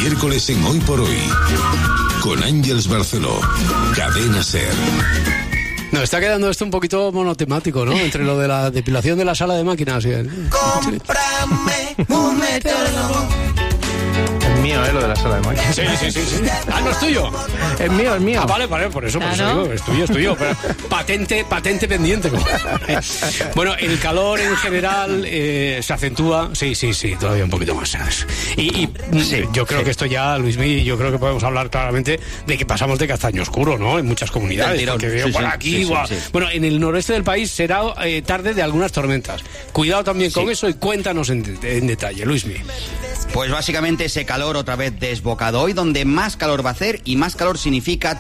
miércoles en Hoy por Hoy. Con Ángeles Barceló. Cadena SER. No, está quedando esto un poquito monotemático, ¿no? Entre lo de la depilación de la sala de máquinas y el... Cómprame un meteólogo. Es mío, lo de la sala de máquinas. Sí. Ah, ¿no es tuyo? Es mío. Ah, vale, por eso digo, es tuyo. Pero patente pendiente. Bueno, el calor en general se acentúa. Sí, todavía un poquito más, ¿sabes? Y yo creo que esto ya, Luismi, yo creo que podemos hablar claramente de que pasamos de castaño oscuro, ¿no? En muchas comunidades. Porque veo por aquí, sí. Bueno, en el noroeste del país será tarde de algunas tormentas. Cuidado también con eso y cuéntanos en detalle, Luismi. Pues básicamente ese calor otra vez desbocado hoy, donde más calor va a hacer, y más calor significa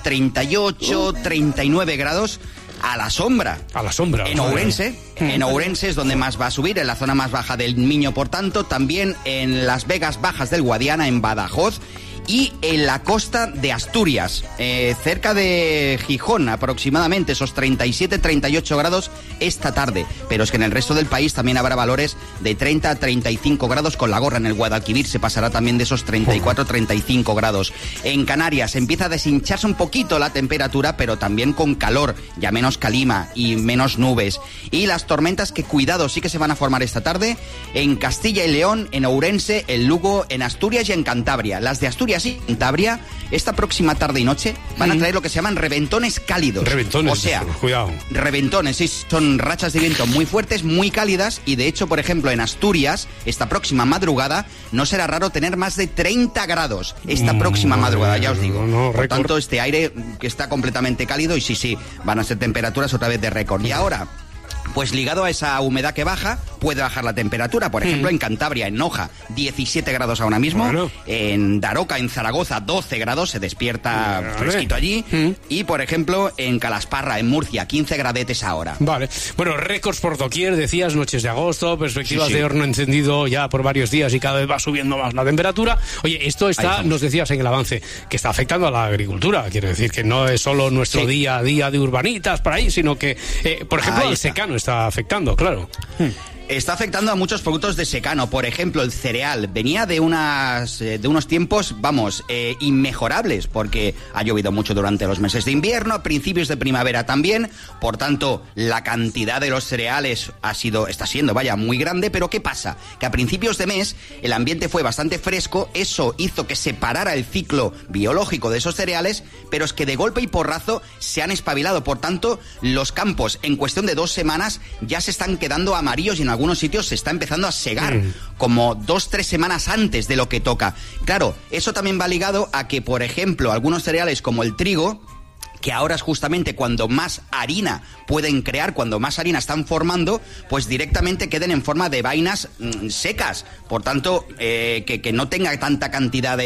38, 39 grados a la sombra. A la sombra. En Ourense es donde más va a subir, en la zona más baja del Miño, por tanto, también en las Vegas Bajas del Guadiana, en Badajoz, y en la costa de Asturias, cerca de Gijón aproximadamente, esos 37-38 grados esta tarde. Pero es que en el resto del país también habrá valores de 30 a 35 grados con la gorra. En el Guadalquivir se pasará también de esos 34-35 grados. En Canarias empieza a deshincharse un poquito la temperatura, pero también con calor, ya menos calima y menos nubes. Y las tormentas que, cuidado, sí que se van a formar esta tarde en Castilla y León, en Ourense, en Lugo, en Asturias y en Cantabria. Las de Asturias y Cantabria, esta próxima tarde y noche, van a traer lo que se llaman reventones cálidos. Reventones, o sea, cuidado. Reventones, sí, son rachas de viento muy fuertes, muy cálidas, y de hecho, por ejemplo, en Asturias, esta próxima madrugada, no será raro tener más de 30 grados esta próxima madrugada, ya os digo. Por tanto, este aire que está completamente cálido, y sí, van a ser temperaturas otra vez de récord. Y ahora, pues ligado a esa humedad que baja, puede bajar la temperatura. Por ejemplo, en Cantabria, en Noja, 17 grados ahora mismo. Bueno. En Daroca, en Zaragoza, 12 grados, se despierta fresquito allí. Y, por ejemplo, en Calasparra, en Murcia, 15 gradetes ahora. Vale. Bueno, récords por doquier, decías, noches de agosto, perspectivas de horno encendido ya por varios días y cada vez va subiendo más la temperatura. Oye, esto está, nos decías en el avance, que está afectando a la agricultura. Quiero decir que no es solo nuestro día a día de urbanitas por ahí, sino que, por ejemplo, al secano está afectando, claro. Está afectando a muchos productos de secano. Por ejemplo, el cereal venía de unos tiempos, inmejorables, porque ha llovido mucho durante los meses de invierno, a principios de primavera también. Por tanto, la cantidad de los cereales está siendo muy grande. Pero ¿qué pasa? Que a principios de mes el ambiente fue bastante fresco. Eso hizo que se parara el ciclo biológico de esos cereales, pero es que de golpe y porrazo se han espabilado. Por tanto, los campos en cuestión de 2 semanas ya se están quedando amarillos, y en algunos sitios se está empezando a segar, como 2-3 semanas antes de lo que toca. Claro, eso también va ligado a que, por ejemplo, algunos cereales como el trigo, que ahora es justamente cuando más harina pueden crear, cuando más harina están formando, pues directamente queden en forma de vainas secas. Por tanto, que no tenga tanta cantidad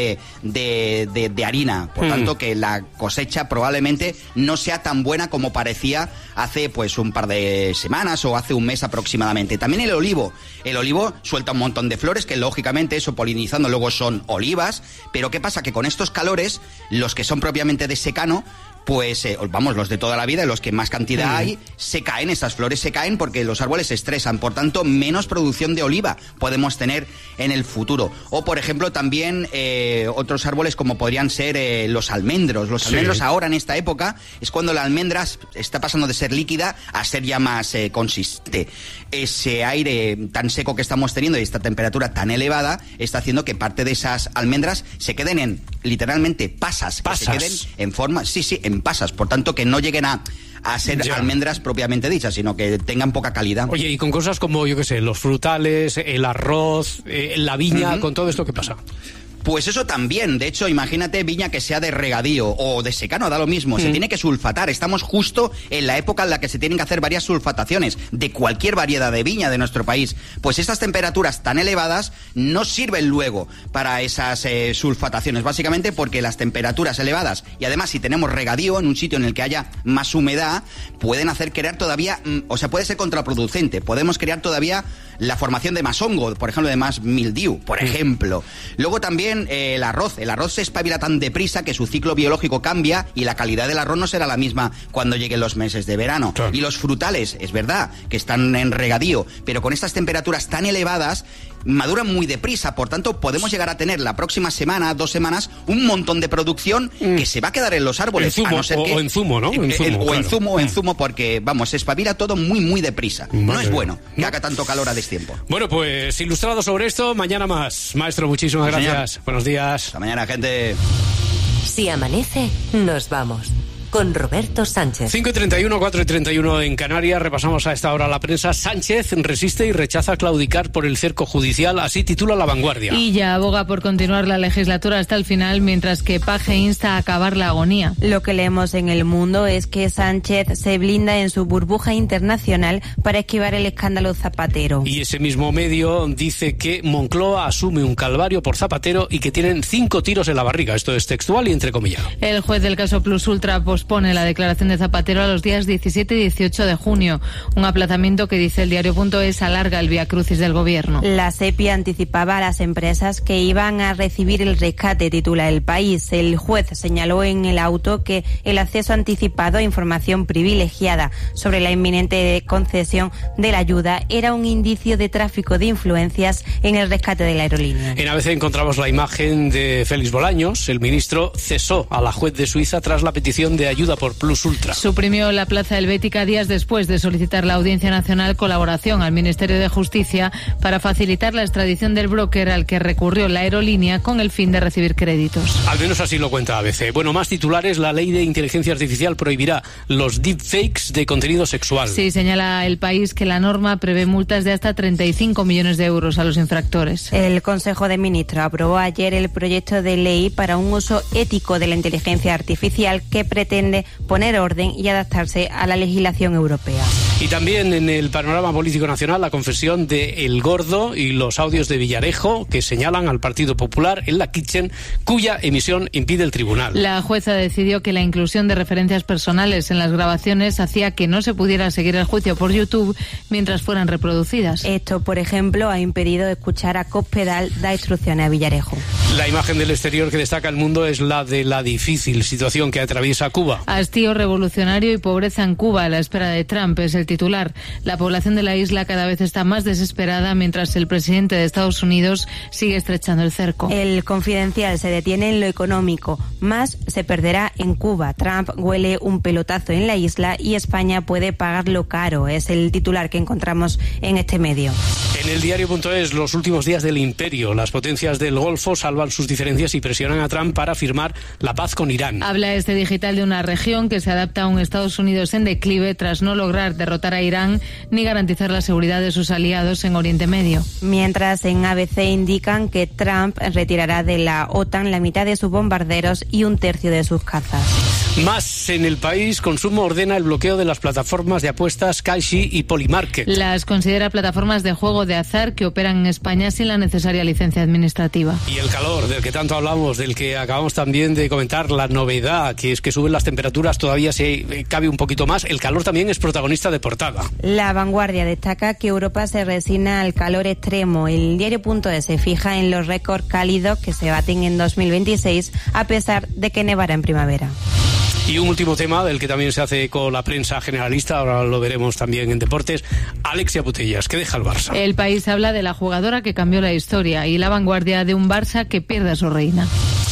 de harina. Por tanto, que la cosecha probablemente no sea tan buena como parecía hace pues un par de semanas o hace un mes aproximadamente. También el olivo. El olivo suelta un montón de flores que, lógicamente, eso polinizando luego son olivas. Pero ¿qué pasa? Que con estos calores, los que son propiamente de secano, pues los de toda la vida, los que más cantidad hay, se caen, esas flores se caen porque los árboles se estresan. Por tanto, menos producción de oliva podemos tener en el futuro. O, por ejemplo, también otros árboles como podrían ser los almendros. Los almendros ahora, en esta época, es cuando la almendra está pasando de ser líquida a ser ya más consistente. Ese aire tan seco que estamos teniendo y esta temperatura tan elevada está haciendo que parte de esas almendras se queden literalmente pasas. Que se queden en forma, en pasas, por tanto que no lleguen a ser almendras propiamente dichas, sino que tengan poca calidad. Oye, y con cosas como, yo qué sé, los frutales, el arroz, la viña, con todo esto, ¿qué pasa? Pues eso también. De hecho, imagínate viña que sea de regadío o de secano, da lo mismo. Se tiene que sulfatar. Estamos justo en la época en la que se tienen que hacer varias sulfataciones de cualquier variedad de viña de nuestro país. Pues estas temperaturas tan elevadas no sirven luego para esas sulfataciones, básicamente porque las temperaturas elevadas, y además si tenemos regadío en un sitio en el que haya más humedad, pueden hacer crear todavía, puede ser contraproducente. Podemos crear todavía la formación de más hongo, por ejemplo, de más mildiu, por ejemplo. Luego también el arroz se espabila tan deprisa que su ciclo biológico cambia y la calidad del arroz no será la misma cuando lleguen los meses de verano. Claro. Y los frutales, es verdad que están en regadío, pero con estas temperaturas tan elevadas maduran muy deprisa, por tanto podemos llegar a tener la próxima semana, 2 semanas, un montón de producción que se va a quedar en los árboles. En zumo, a no ser que, o en zumo, ¿no? En zumo, porque, vamos, se espabila todo muy deprisa. No es bueno que haga tanto calor a destiempo. Bueno, pues ilustrado sobre esto, mañana más. Maestro, muchísimas gracias. Buenos días. Hasta mañana, gente. Si amanece, nos vamos. Con Roberto Sánchez. 5:31, 4:31 en Canarias. Repasamos a esta hora la prensa. Sánchez resiste y rechaza claudicar por el cerco judicial. Así titula La Vanguardia. Y ya aboga por continuar la legislatura hasta el final, mientras que Page insta a acabar la agonía. Lo que leemos en El Mundo es que Sánchez se blinda en su burbuja internacional para esquivar el escándalo Zapatero. Y ese mismo medio dice que Moncloa asume un calvario por Zapatero y que tienen 5 tiros en la barriga. Esto es textual y entrecomillado. El juez del caso Plus Ultra pospone la declaración de Zapatero a los días 17 y 18 de junio, un aplazamiento que, dice el diario.es, alarga el viacrucis del gobierno. La SEPI anticipaba a las empresas que iban a recibir el rescate, titula El País. El juez señaló en el auto que el acceso anticipado a información privilegiada sobre la inminente concesión de la ayuda era un indicio de tráfico de influencias en el rescate de la aerolínea. En ABC encontramos la imagen de Félix Bolaños. El ministro cesó a la juez de Suiza tras la petición de ayuda por Plus Ultra. Suprimió la plaza Helvética días después de solicitar la Audiencia Nacional colaboración al Ministerio de Justicia para facilitar la extradición del broker al que recurrió la aerolínea con el fin de recibir créditos. Al menos así lo cuenta ABC. Bueno, más titulares. La ley de inteligencia artificial prohibirá los deepfakes de contenido sexual. Sí, señala El País que la norma prevé multas de hasta 35 millones de euros a los infractores. El Consejo de Ministros aprobó ayer el proyecto de ley para un uso ético de la inteligencia artificial que pretende poner orden y adaptarse a la legislación europea. Y también en el panorama político nacional la confesión de El Gordo y los audios de Villarejo que señalan al Partido Popular en la Kitchen, cuya emisión impide el tribunal. La jueza decidió que la inclusión de referencias personales en las grabaciones hacía que no se pudiera seguir el juicio por YouTube mientras fueran reproducidas. Esto, por ejemplo, ha impedido escuchar a Cospedal dar instrucciones a Villarejo. La imagen del exterior que destaca El Mundo es la de la difícil situación que atraviesa Cuba. Hastío revolucionario y pobreza en Cuba a la espera de Trump es el titular. La población de la isla cada vez está más desesperada mientras el presidente de Estados Unidos sigue estrechando el cerco. El Confidencial se detiene en lo económico. Más se perderá en Cuba. Trump huele un pelotazo en la isla y España puede pagarlo caro. Es el titular que encontramos en este medio. En el diario.es, los últimos días del imperio. Las potencias del Golfo salvan sus diferencias y presionan a Trump para firmar la paz con Irán. Habla este digital de una región que se adapta a un Estados Unidos en declive tras no lograr derrotar a Irán ni garantizar la seguridad de sus aliados en Oriente Medio. Mientras en ABC indican que Trump retirará de la OTAN la mitad de sus bombarderos y 1/3 de sus cazas. Más en El País, Consumo ordena el bloqueo de las plataformas de apuestas Caixa y Polymarket. Las considera plataformas de juego de azar que operan en España sin la necesaria licencia administrativa. Y el calor, del que tanto hablamos, del que acabamos también de comentar, la novedad, que es que suben las temperaturas, todavía se cabe un poquito más. El calor también es protagonista de portada. La Vanguardia destaca que Europa se resigna al calor extremo. El diario.es se fija en los récords cálidos que se baten en 2026, a pesar de que nevará en primavera. Y un último tema del que también se hace con la prensa generalista, ahora lo veremos también en deportes, Alexia Putellas, que deja el Barça. El País habla de la jugadora que cambió la historia y La Vanguardia de un Barça que pierde a su reina.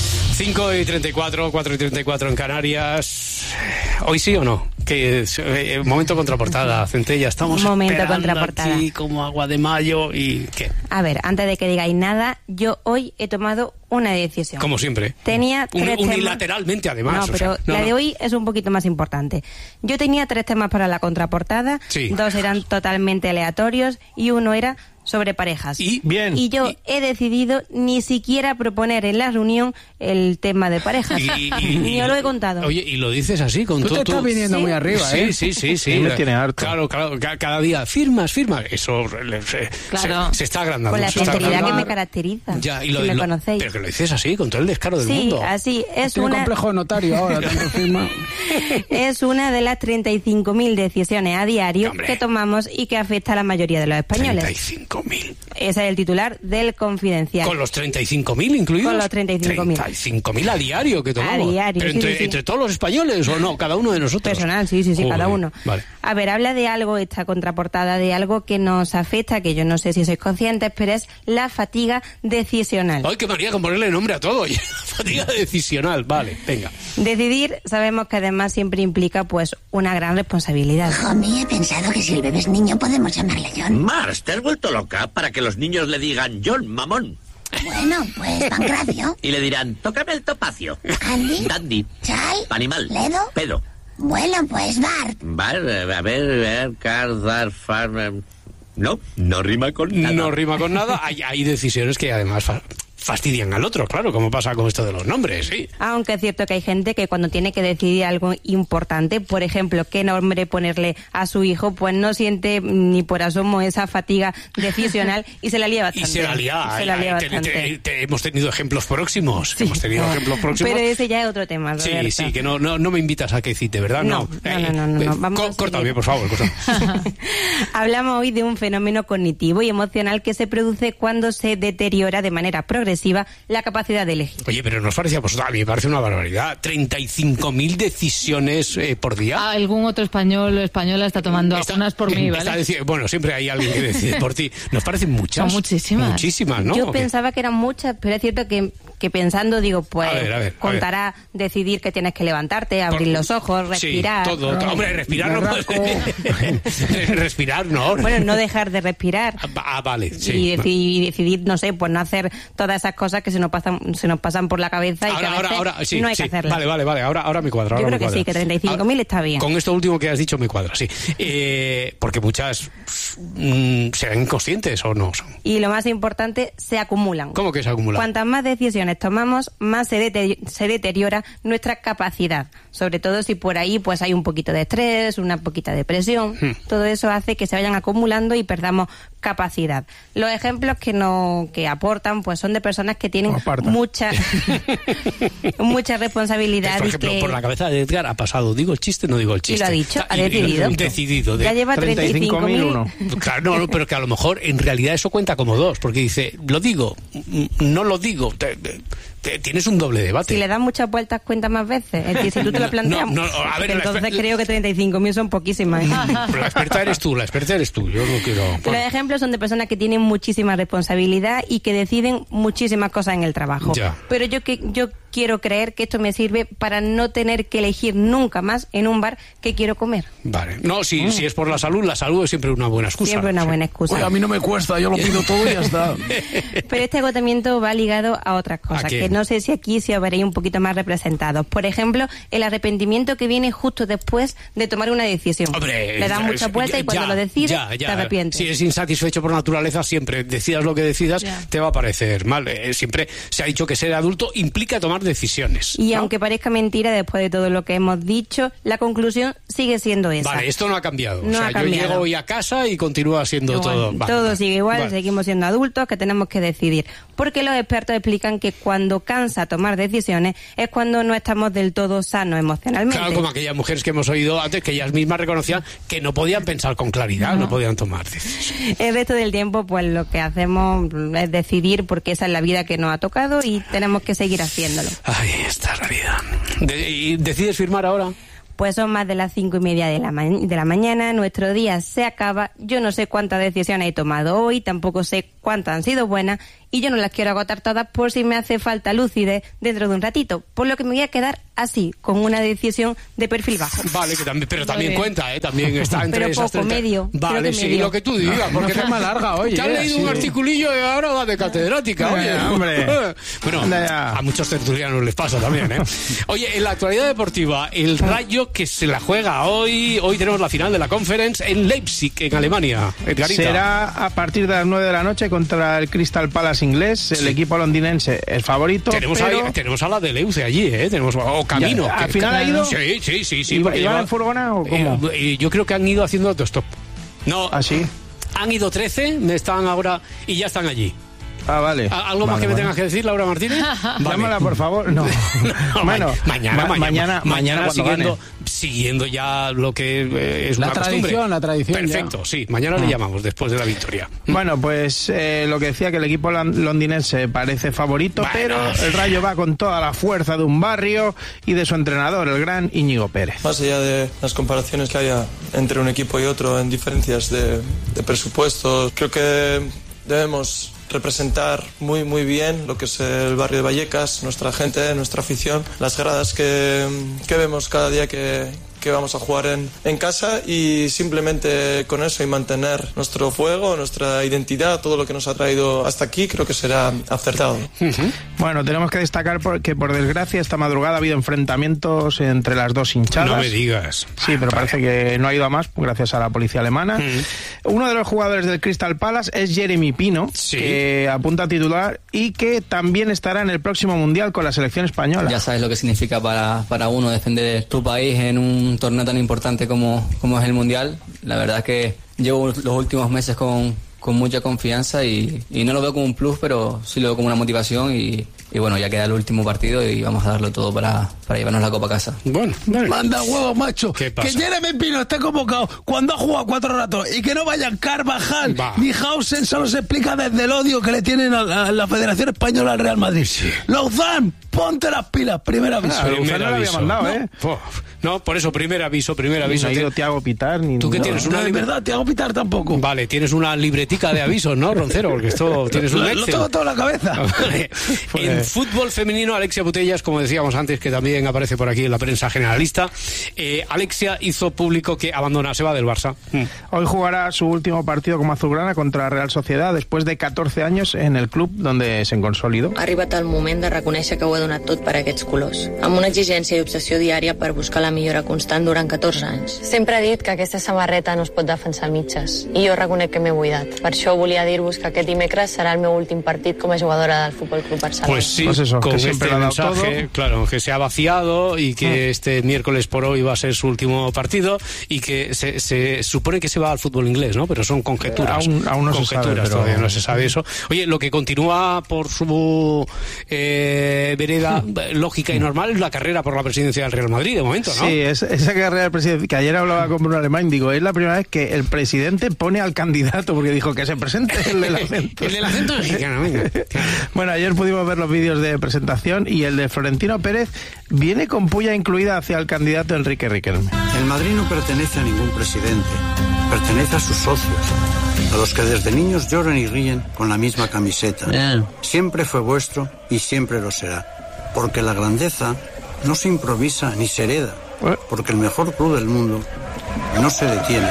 5:34, 4:34 en Canarias. ¿Hoy sí o no? Que es momento contraportada, Centella. Estamos esperando aquí como agua de mayo y ¿qué? A ver, antes de que digáis nada, yo hoy he tomado una decisión. Como siempre. Tenía 3 temas. Unilateralmente, además. No, pero la de hoy es un poquito más importante. Yo tenía 3 temas para la contraportada, sí. 2 eran totalmente aleatorios y uno era sobre parejas. Y bien. Y yo he decidido ni siquiera proponer en la reunión el tema de parejas. Ni os lo he contado. Oye, y lo dices así con todo. Tú te estás viniendo muy arriba, ¿eh? Sí. Me tiene harto. Claro, cada día firmas. Eso claro. se está agrandando. Con la sinceridad que me caracteriza. Ya, y me conocéis. Pero que lo dices así, con todo el descaro del mundo. Sí, así. Es Tiene complejo de notario ahora, tanto firma. Es una de las 35.000 decisiones a diario que tomamos y que afecta a la mayoría de los españoles. 35.000. 35.000. Ese es el titular del Confidencial. ¿Con los 35.000 incluidos? Con los 35.000. 35.000 a diario que tomamos. A diario, ¿Pero sí. entre todos los españoles o no? Cada uno de nosotros. Personal, sí, Joder, cada uno. Vale. A ver, habla de algo, esta contraportada, de algo que nos afecta, que yo no sé si sois conscientes, pero es la fatiga decisional. Ay, qué manía con ponerle nombre a todo. Fatiga decisional. Vale, venga. Decidir, sabemos que además siempre implica pues una gran responsabilidad. Homie, he pensado que si el bebé es niño podemos llamarle John. Mars, ¿te has vuelto loca para que los niños le digan John, mamón? Bueno, pues Pancracio. Y le dirán, tócame el topacio. Andy. Dandy. Chal. Animal. Ledo. Pedo. Bueno, pues Bart. Bart, a ver, Cardar, Farm... No rima con nada. No rima con nada. Hay decisiones que además fastidian al otro, claro, como pasa con esto de los nombres, sí. Aunque es cierto que hay gente que cuando tiene que decidir algo importante, por ejemplo, qué nombre ponerle a su hijo, pues no siente ni por asomo esa fatiga decisional y se la lía bastante. Y se la lía bastante. Hemos tenido ejemplos próximos. Sí. Hemos tenido ejemplos próximos. Pero ese ya es otro tema, Roberto. Sí, que no me invitas a que cite, ¿verdad? No. Vamos córtame, por favor. Hablamos hoy de un fenómeno cognitivo y emocional que se produce cuando se deteriora de manera progresiva la capacidad de elegir. Oye, pero nos parece a vosotros, a mí me parece una barbaridad. 35.000 decisiones por día. Algún otro español o española está tomando algunas por mí, ¿vale? Bueno, siempre hay alguien que decide por ti. Nos parecen muchas. Son muchísimas. Muchísimas, ¿no? Yo pensaba que eran muchas, pero es cierto que pensando, digo, pues contará decidir que tienes que levantarte, abrir los ojos, respirar. Sí, todo. Hombre, respirar no puedes. Respirar no. Bueno, no dejar de respirar. Vale, sí. Y decidir, no sé, pues no hacer todas esas cosas que se nos pasan por la cabeza y ahora, sí, no hay que hacerlas. Vale, ahora me cuadra. Yo creo que sí, que 35.000 está bien. Con esto último que has dicho me cuadra, sí. Porque muchas serán inconscientes o no son. Y lo más importante, se acumulan. ¿Cómo que se acumulan? Cuantas más decisiones tomamos, más se deteriora nuestra capacidad. Sobre todo si por ahí pues hay un poquito de estrés, una poquita de presión. Todo eso hace que se vayan acumulando y perdamos capacidad. Los ejemplos que aportan pues son de personas que tienen mucha responsabilidad. Por ejemplo, por la cabeza de Edgar ha pasado, digo el chiste, no digo el chiste. Y lo ha dicho, ha decidido. Decidido. Ya lleva 35.000. Claro, no, pero que a lo mejor en realidad eso cuenta como dos, porque dice, lo digo, no lo digo. Tienes un doble debate. Si le das muchas vueltas, cuenta más veces. Es decir, si tú te lo planteas, a ver, entonces creo que 35.000 son poquísimas. Pero la experta eres tú. Yo no quiero... Los ejemplos son de personas que tienen muchísima responsabilidad y que deciden muchísimas cosas en el trabajo. Ya. Pero yo quiero creer que esto me sirve para no tener que elegir nunca más en un bar qué quiero comer. Vale. No, si es por la salud es siempre una buena excusa. Siempre una buena excusa. Oye, a mí no me cuesta, yo lo pido todo y ya está. Pero este agotamiento va ligado a otras cosas, que no sé si aquí se veréis un poquito más representados. Por ejemplo, el arrepentimiento que viene justo después de tomar una decisión. Hombre, le das mucha vuelta y cuando lo decides, te arrepientes. Si eres insatisfecho por naturaleza, siempre decidas lo que decidas, te va a parecer mal. Siempre se ha dicho que ser adulto implica tomar decisiones. Y aunque parezca mentira, después de todo lo que hemos dicho, la conclusión sigue siendo esa. Vale, esto no ha cambiado. No ha cambiado. Yo llego hoy a casa y continúa siendo todo... Todo sigue igual, seguimos siendo adultos que tenemos que decidir. Porque los expertos explican que cuando cansa tomar decisiones es cuando no estamos del todo sanos emocionalmente. Claro, como aquellas mujeres que hemos oído antes, que ellas mismas reconocían que no podían pensar con claridad, no podían tomar decisiones. El resto del tiempo, pues lo que hacemos es decidir porque esa es la vida que nos ha tocado y tenemos que seguir haciéndolo. Ay, esta es la vida. ¿Y decides firmar ahora? Pues son más de las 5:30 de la mañana, nuestro día se acaba, yo no sé cuántas decisiones he tomado hoy, tampoco sé cuántas han sido buenas y yo no las quiero agotar todas por si me hace falta lucidez dentro de un ratito, por lo que me voy a quedar así, con una decisión de perfil bajo. Vale, pero también cuenta, también está entre pero esas poco, 30. medio. Vale, sí, lo que tú digas, porque no más larga hoy. Te has leído un articulillo y ahora va de catedrática, oye. Hombre. Bueno, a muchos tertulianos les pasa también, ¿eh? Oye, en la actualidad deportiva, el Rayo que se la juega hoy tenemos la final de la Conference en Leipzig, en Alemania. Edgarita. Será a partir de las 9 de la noche contra el Crystal Palace inglés, el equipo londinense, el favorito. Tenemos a la de Leuce allí, tenemos Camino. ¿Al final ha ido? Sí. ¿Iban en furgona o cómo? Yo creo que han ido haciendo autostop. No. ¿Ah, sí? Han ido 13, están ahora y ya están allí. Ah, vale. ¿Algo más que me tengas que decir, Laura Martínez? Llámala, por favor. No. Bueno, mañana siguiendo ya lo que es una costumbre. La tradición. Perfecto, ya. sí. Mañana le llamamos después de la victoria. Bueno, pues lo que decía, que el equipo londinense parece favorito, pero el Rayo va con toda la fuerza de un barrio y de su entrenador, el gran Íñigo Pérez. Más allá de las comparaciones que haya entre un equipo y otro en diferencias de presupuestos, creo que debemos representar muy bien lo que es el barrio de Vallecas, nuestra gente, nuestra afición, las gradas que vemos cada día que vamos a jugar en casa, y simplemente con eso y mantener nuestro fuego, nuestra identidad, todo lo que nos ha traído hasta aquí, creo que será acertado. Bueno, tenemos que destacar que por desgracia esta madrugada ha habido enfrentamientos entre las dos hinchadas. No me digas. Sí, pero parece que no ha ido a más gracias a la policía alemana. Uno de los jugadores del Crystal Palace es Jeremy Pino, que apunta a titular y que también estará en el próximo Mundial con la selección española. Ya sabes lo que significa para uno defender tu país en un torneo tan importante como es el Mundial. La verdad es que llevo los últimos meses con mucha confianza y no lo veo como un plus, pero sí lo veo como una motivación y bueno, ya queda el último partido y vamos a darlo todo para llevarnos la copa a casa. Bueno, dale. Manda huevos, macho. ¿Qué pasa? Que Jeremy Pino esté convocado cuando ha jugado 4 ratos y que no vayan Carvajal ni Hausen, solo se explica desde el odio que le tienen a la Federación Española al Real Madrid. Lozán, ponte las pilas, primer aviso. Lozán no lo había mandado, No, por eso, primer aviso. No ha ido Thiago Pitar ni... ¿Tú qué tienes? No, de verdad, Thiago Pitar tampoco. Vale, tienes una libretica de avisos, ¿no, Roncero? Porque esto tienes un Excel. Lo tengo todo en la cabeza. Vale. En fútbol femenino, Alexia Putellas, como decíamos antes, que también aparece por aquí en la prensa generalista, Alexia hizo público que se va del Barça. Hoy jugará su último partido como azulgrana contra Real Sociedad después de 14 anys en el club donde se consolidó. Ha arribat el moment de reconèixer que ho he donat tot per a aquests colors, amb una exigència i obsessió diària per buscar la millora constant durant 14 anys. Sempre he dit que aquesta samarreta no es pot defensar a mitges, i jo reconec que m'he buidat. Per això volia dir-vos que aquest dimecres serà el meu últim partit com a jugadora del Futbol Club Barcelona. Pues sí, con este mensaje, claro, que se ha vaciado y que este miércoles por hoy va a ser su último partido y que se supone que se va al fútbol inglés, ¿no? Pero son conjeturas. Aún no se sabe, pero... todavía no se sabe eso. Oye, lo que continúa por su vereda lógica y normal es la carrera por la presidencia del Real Madrid, de momento, ¿no? Sí, esa carrera del presidente, que ayer hablaba con Bruno Alemán, digo, es la primera vez que el presidente pone al candidato, porque dijo que se presente el del acento. El del acento mexicano, venga. Bueno, ayer pudimos ver los vídeos de presentación y el de Florentino Pérez viene con puya incluida hacia el candidato Enrique Riquelme. El Madrid no pertenece a ningún presidente, pertenece a sus socios, a los que desde niños lloran y ríen con la misma camiseta. Siempre fue vuestro y siempre lo será, porque la grandeza no se improvisa ni se hereda, porque el mejor club del mundo no se detiene.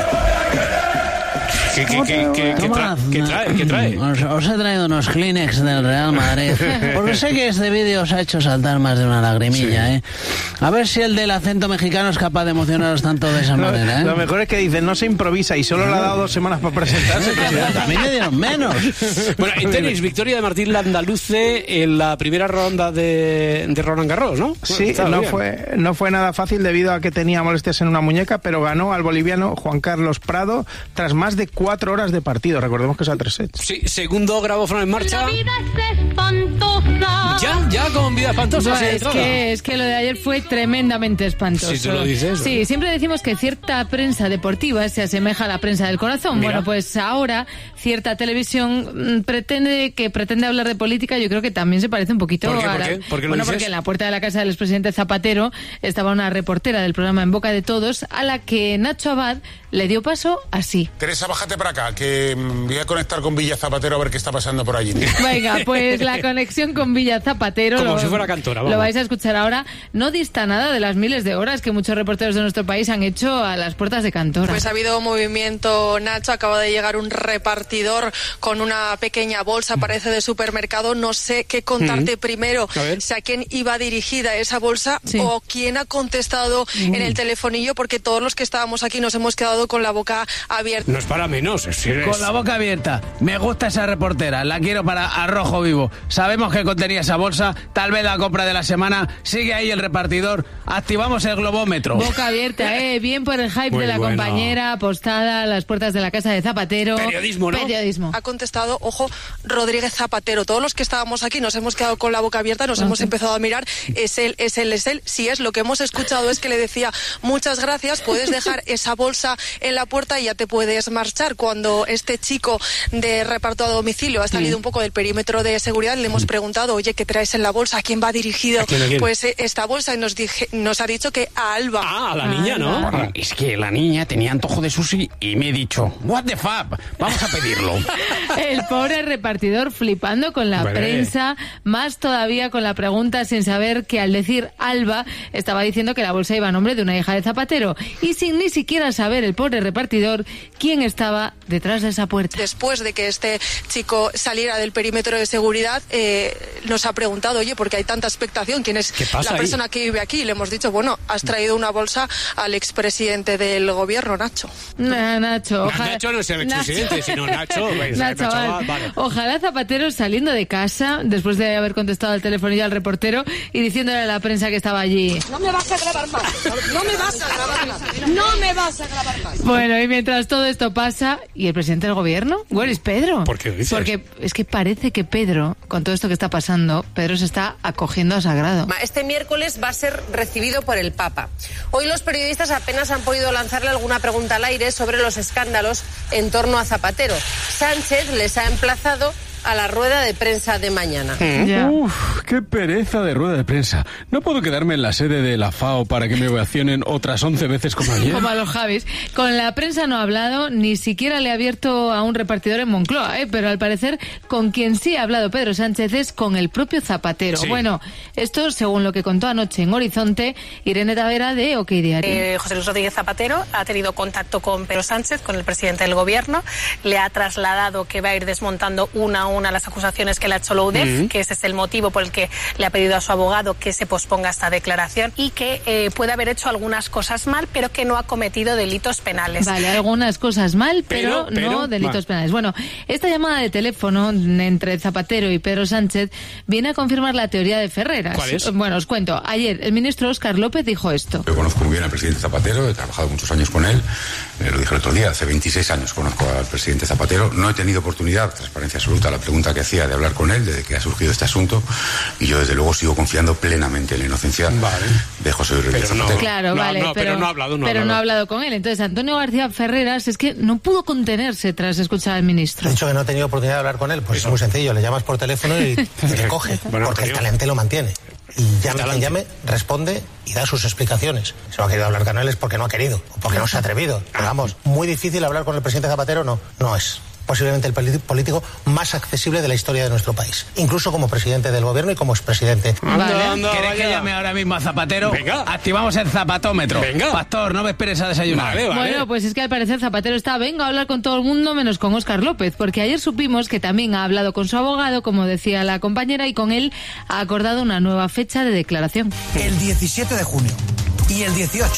¿Qué trae? Os he traído unos Kleenex del Real Madrid, porque sé que este vídeo os ha hecho saltar más de una lagrimilla, ¿eh? A ver si el del acento mexicano es capaz de emocionaros tanto de esa manera, ¿eh? Lo mejor es que dicen, no se improvisa y solo le ha dado 2 semanas para presentarse. A mí me dieron menos. Bueno, en tenis, victoria de Martín Landaluce en la primera ronda de Roland Garros, ¿no? Sí, no fue nada fácil debido a que tenía molestias en una muñeca, pero ganó al boliviano Juan Carlos Prado tras más de 4 horas de partido. Recordemos que es a 3 sets. Sí, segundo grabófono en marcha. La vida es espantosa. Ya con vida espantosa. No, es que lo de ayer fue tremendamente espantoso. Si tú lo dices. Sí, siempre decimos que cierta prensa deportiva se asemeja a la prensa del corazón. Mira. Bueno, pues ahora cierta televisión pretende hablar de política. Yo creo que también se parece un poquito ¿Por qué? a ¿Por qué? ¿Por qué lo dices? Porque en la puerta de la casa del expresidente Zapatero estaba una reportera del programa En Boca de Todos, a la que Nacho Abad le dio paso así. Teresa, bájate para acá, que voy a conectar con Villa Zapatero a ver qué está pasando por allí. Venga, pues la conexión con Villa Zapatero, como si fuera cantora, vamos. Lo vais a escuchar ahora, no dista nada de las miles de horas que muchos reporteros de nuestro país han hecho a las puertas de Cantora. Pues ha habido movimiento, Nacho, acaba de llegar un repartidor con una pequeña bolsa, parece de supermercado, no sé qué contarte primero, si a quién iba dirigida esa bolsa o quién ha contestado en el telefonillo, porque todos los que estábamos aquí nos hemos quedado con la boca abierta. No es para menos, Con la boca abierta. Me gusta esa reportera, la quiero para Arrojo Vivo. Sabemos que contenía esa bolsa, tal vez la compra de la semana. Sigue ahí el repartidor. Activamos el globómetro. Boca abierta, bien por el hype de la compañera, apostada a las puertas de la casa de Zapatero. Periodismo, ¿no? Periodismo. Ha contestado, ojo, Rodríguez Zapatero. Todos los que estábamos aquí nos hemos quedado con la boca abierta, nos hemos empezado a mirar. Es él. Si es lo que hemos escuchado es que le decía muchas gracias, puedes dejar esa bolsa en la puerta y ya te puedes marchar. Cuando este chico de reparto a domicilio ha salido un poco del perímetro de seguridad, le hemos preguntado, oye, ¿qué traes en la bolsa? ¿A quién va dirigido? ¿A quién? Pues esta bolsa, y nos ha dicho que a Alba. Ah, a la niña, ¿no? Es que la niña tenía antojo de sushi y me he dicho, what the fuck, vamos a pedirlo. El pobre repartidor flipando con la prensa, más todavía con la pregunta, sin saber que al decir Alba estaba diciendo que la bolsa iba a nombre de una hija de Zapatero, y sin ni siquiera saber el pobre repartidor quién estaba detrás de esa puerta. Después de que este chico saliera del perímetro de seguridad, nos ha preguntado, oye, ¿por qué hay tanta expectación? ¿Quién es la persona que vive aquí? Y le hemos dicho, bueno, has traído una bolsa al expresidente del gobierno, Nacho. Nacho, ojalá. Nacho no es el expresidente, sino Nacho. Nacho, vale. Ojalá Zapatero saliendo de casa, después de haber contestado al telefonillo al reportero y diciéndole a la prensa que estaba allí. No me vas a grabar más. No me vas a grabar más. No me vas a grabar más. Bueno, y mientras todo esto pasa, ¿y el presidente del gobierno? Where is Pedro? ¿Por qué dices? Porque es que parece que Pedro, con todo esto que está pasando, Pedro se está acogiendo a Sagrado. Este miércoles va a ser recibido por el Papa. Hoy los periodistas apenas han podido lanzarle alguna pregunta al aire sobre los escándalos en torno a Zapatero. Sánchez les ha emplazado a la rueda de prensa de mañana. Uf, qué pereza de rueda de prensa. No puedo quedarme en la sede de la FAO para que me ovacionen otras 11 veces como ayer. Como a los Javis. Con la prensa no ha hablado, ni siquiera le ha abierto a un repartidor en Moncloa, pero al parecer con quien sí ha hablado Pedro Sánchez es con el propio Zapatero. Sí. Bueno, esto según lo que contó anoche en Horizonte Irene Tavera de OK Diario. José Luis Rodríguez Zapatero ha tenido contacto con Pedro Sánchez, con el presidente del gobierno, le ha trasladado que va a ir desmontando una las acusaciones que le ha hecho la UDEF, que ese es el motivo por el que le ha pedido a su abogado que se posponga esta declaración y que puede haber hecho algunas cosas mal, pero que no ha cometido delitos penales. Vale, algunas cosas mal, pero no delitos penales. Bueno, esta llamada de teléfono entre Zapatero y Pedro Sánchez viene a confirmar la teoría de Ferreras. ¿Cuál es? Bueno, os cuento. Ayer el ministro Óscar López dijo esto. Yo conozco muy bien al presidente Zapatero, he trabajado muchos años con él, lo dije el otro día, hace 26 años conozco al presidente Zapatero, no he tenido oportunidad, transparencia absoluta, la pregunta que hacía de hablar con él desde que ha surgido este asunto, y yo desde luego sigo confiando plenamente en la inocencia de José Luis Rodríguez Zapatero. Claro, pero no ha hablado con él. Entonces Antonio García Ferreras es que no pudo contenerse tras escuchar al ministro. De hecho que no ha tenido oportunidad de hablar con él, pues es muy sencillo, le llamas por teléfono y te coge, porque el talante lo mantiene. Y llame quien llame, responde y da sus explicaciones. Si no ha querido hablar con él es porque no ha querido, o porque no se ha atrevido. Pero vamos, muy difícil hablar con el presidente Zapatero, no es. Posiblemente el político más accesible de la historia de nuestro país, incluso como presidente del gobierno y como expresidente. ¿Quieres que llame ahora mismo a Zapatero? Venga. Activamos el zapatómetro. Venga. Pastor, no me esperes a desayunar. Vale. Bueno, pues es que al parecer Zapatero está a hablar con todo el mundo menos con Óscar López, porque ayer supimos que también ha hablado con su abogado, como decía la compañera, y con él ha acordado una nueva fecha de declaración. El 17 de junio y el 18.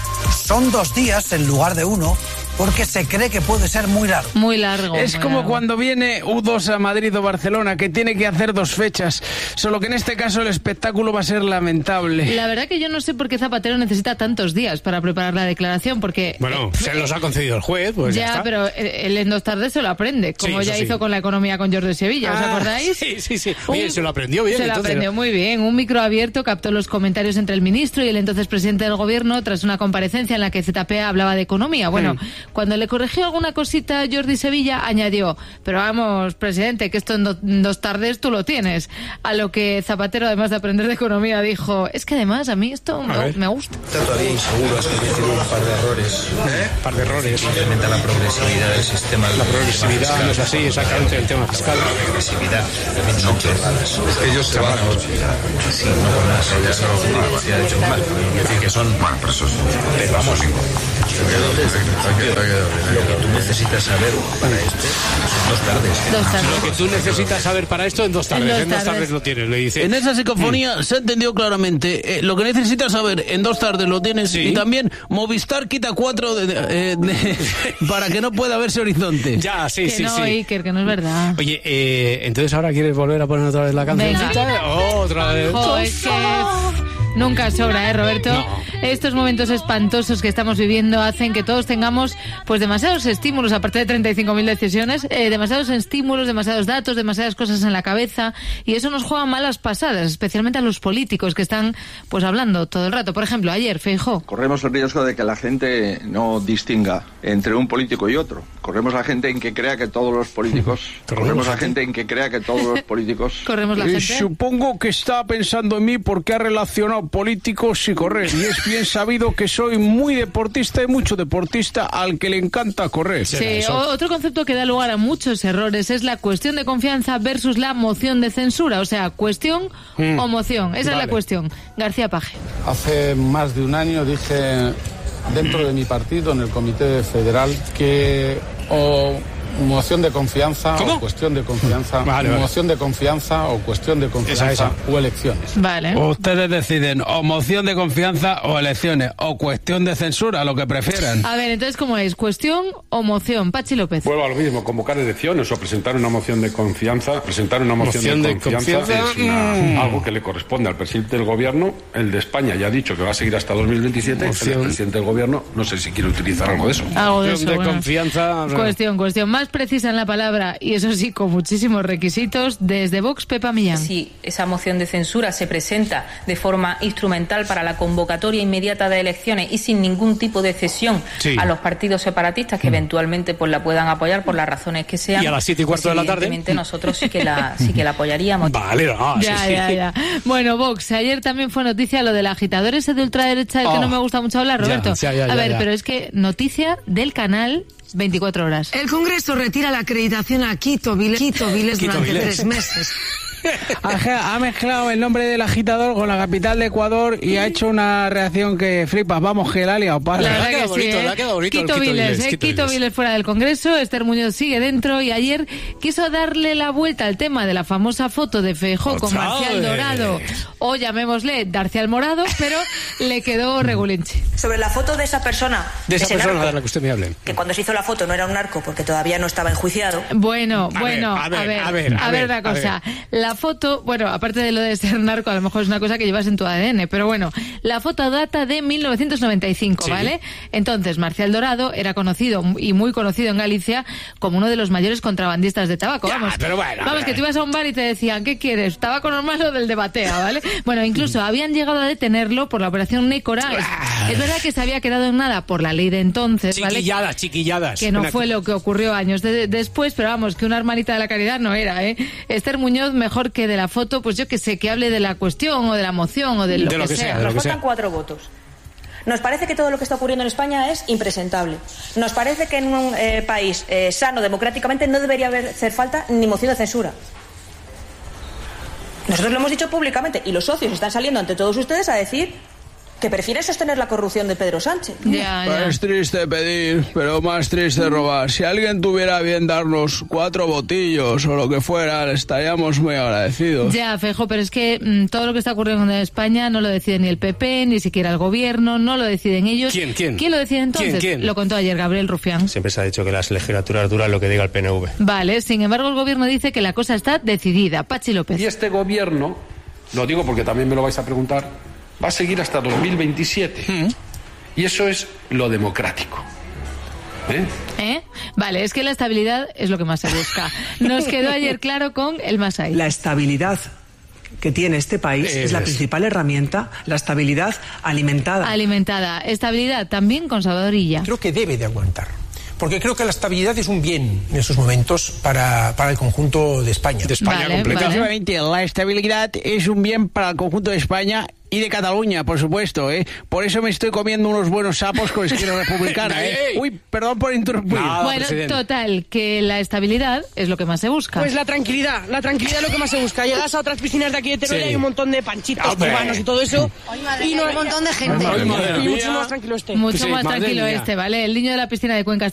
Son 2 días en lugar de 1, porque se cree que puede ser muy largo. Muy largo. Es como cuando viene U2 a Madrid o Barcelona, que tiene que hacer 2 fechas. Solo que en este caso el espectáculo va a ser lamentable. La verdad que yo no sé por qué Zapatero necesita tantos días para preparar la declaración, porque... Bueno, se los ha concedido el juez, pues ya está. Pero él en 2 tardes se lo aprende, como ya hizo con la economía con Jordi Sevilla, ¿os acordáis? Sí. Oye, se lo aprendió bien. Se lo aprendió muy bien. Un micro abierto captó los comentarios entre el ministro y el entonces presidente del gobierno tras una comparecencia en la que ZP hablaba de economía. Bueno, cuando le corrigió alguna cosita a Jordi Sevilla, añadió, pero vamos, presidente, que esto en 2 tardes tú lo tienes. A lo que Zapatero, además de aprender de economía, dijo, es que además a mí esto me gusta. Está todavía inseguro, has cometido un par de errores. Un par de errores. Incrementa la progresividad del sistema. La progresividad no es así, exactamente, el tema fiscal. La progresividad no cerradas. Es que ellos se van a 8. Sí, no con las. Ya se lo ha dicho mal. Es decir, que son. Bueno, pero eso es. Vamos. Lo que tú necesitas saber para esto son 2 tardes. Lo que tú necesitas saber para esto en 2 tardes. En 2 tardes lo tienes, le dice. En esa psicofonía se ha entendido claramente. Lo que necesitas saber en 2 tardes lo tienes. ¿Sí? Y también Movistar quita 4 para que no pueda verse horizonte. Ya, sí. Iker, que no es verdad. Oye, entonces ahora quieres volver a poner otra vez la cancioncita. Otra vez. Es que nunca sobra, Roberto. No. Estos momentos espantosos que estamos viviendo hacen que todos tengamos pues demasiados estímulos, aparte de 35.000 decisiones, demasiados estímulos, demasiados datos, demasiadas cosas en la cabeza, y eso nos juega malas pasadas, especialmente a los políticos que están pues hablando todo el rato. Por ejemplo, ayer, Feijóo. Corremos el riesgo de que la gente no distinga entre un político y otro. Corremos la gente en que crea que todos los políticos... Corremos la gente en que crea que todos los políticos... Corremos la gente. Supongo que está pensando en mí porque ha relacionado políticos y correr. Y es bien sabido que soy muy deportista y mucho deportista al que le encanta correr. Sí, otro concepto que da lugar a muchos errores es la cuestión de confianza versus la moción de censura. O sea, cuestión o moción. Esa es la cuestión. García Paje. Hace más de un año dije dentro de mi partido, en el Comité Federal, que moción de confianza o cuestión de confianza, moción de confianza o cuestión de confianza o elecciones. Vale. Ustedes deciden o moción de confianza o elecciones o cuestión de censura, lo que prefieran. A ver, entonces, ¿cómo es? ¿Cuestión o moción? Pachi López. Vuelvo a lo mismo, convocar elecciones o presentar una moción de confianza. Presentar una moción de confianza es algo que le corresponde al presidente del gobierno. El de España ya ha dicho que va a seguir hasta 2027. El presidente del gobierno no sé si quiere utilizar algo de eso. Algo de eso, confianza. Cuestión. Más precisa en la palabra, y eso sí, con muchísimos requisitos, desde Vox, Pepa Millán. Si esa moción de censura se presenta de forma instrumental para la convocatoria inmediata de elecciones y sin ningún tipo de cesión a los partidos separatistas que eventualmente pues la puedan apoyar por las razones que sean. Y a las 7:15 de la tarde. Evidentemente nosotros sí que la apoyaríamos. Vale, Ya. Bueno, Vox, ayer también fue noticia lo del agitador ese de ultraderecha del que no me gusta mucho hablar, Roberto. A ver, pero es que noticia del canal 24 horas. El Congreso retira la acreditación a Quito Viles durante 3 meses. Ha mezclado el nombre del agitador con la capital de Ecuador y ha hecho una reacción que flipas. Vamos, que la ha liado, padre. La verdad que sí, le ha quedado bonito. Quito Viles fuera del Congreso, Esther Muñoz sigue dentro y ayer quiso darle la vuelta al tema de la famosa foto de Feijóo con Marcial Dorado o llamémosle Darcial Morado, pero le quedó regulinche. Sobre la foto de esa persona. De esa persona narco, de la que usted me hable. Que cuando se hizo la foto no era un narco porque todavía no estaba enjuiciado. Bueno, a ver una cosa. La foto, bueno, aparte de lo de ser narco, a lo mejor es una cosa que llevas en tu ADN, pero bueno, la foto data de 1995, ¿vale? Entonces, Marcial Dorado era conocido y muy conocido en Galicia como uno de los mayores contrabandistas de tabaco. Vamos, que tú ibas a un bar y te decían, ¿qué quieres? ¿Tabaco normal o del de batea, vale? Bueno, incluso habían llegado a detenerlo por la operación Nécora. Es verdad que se había quedado en nada por la ley de entonces, ¿vale? Chiquilladas. Que no fue lo que ocurrió años después, pero vamos, que una hermanita de la caridad no era, ¿eh? Esther Muñoz, mejor que de la foto, pues yo que sé, que hable de la cuestión o de la moción o de lo que sea. Nos faltan 4 votos. Nos parece que todo lo que está ocurriendo en España es impresentable. Nos parece que en un país sano democráticamente no debería hacer falta ni moción de censura. Nosotros lo hemos dicho públicamente y los socios están saliendo ante todos ustedes a decir que prefieren sostener la corrupción de Pedro Sánchez. Es triste pedir, pero más triste robar. Si alguien tuviera bien darnos 4 botillos o lo que fuera, estaríamos muy agradecidos. Ya, Feijóo, pero es que todo lo que está ocurriendo en España no lo decide ni el PP, ni siquiera el gobierno, no lo deciden ellos. ¿Quién lo decide entonces? ¿Quién? Lo contó ayer Gabriel Rufián. Siempre se ha dicho que las legislaturas duran lo que diga el PNV. Vale, sin embargo el gobierno dice que la cosa está decidida. Pachi López. Y este gobierno, lo digo porque también me lo vais a preguntar, va a seguir hasta 2027. Y eso es lo democrático. Vale, es que la estabilidad es lo que más se busca. Nos quedó ayer claro con el Masai. La estabilidad que tiene este país es la principal herramienta, la estabilidad alimentada. Estabilidad también con Salvador Illa. Creo que debe de aguantar. porque creo que la estabilidad es un bien en estos momentos para el conjunto de España. De España completa. Efectivamente, la estabilidad es un bien para el conjunto de España y de Cataluña, por supuesto, ¿eh? Por eso me estoy comiendo unos buenos sapos con Esquerra Republicana, ¿eh? Uy, perdón por interrumpir. Bueno, total, que la estabilidad es lo que más se busca. Pues la tranquilidad es lo que más se busca. Llegas a otras piscinas de aquí de Teruel y hay un montón de panchitos cubanos y todo eso. Y no hay un montón de gente. Y mucho más tranquilo Mucho más tranquilo ¿vale? El niño de la piscina de Cuenca está